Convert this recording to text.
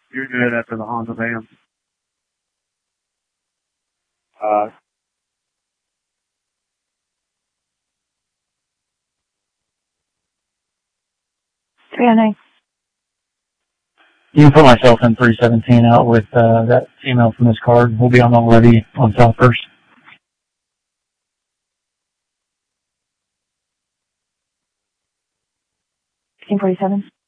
You're good after the Honda van. 309. You can put myself in 317 out with that female from this card. We'll be on already on South First. 1547.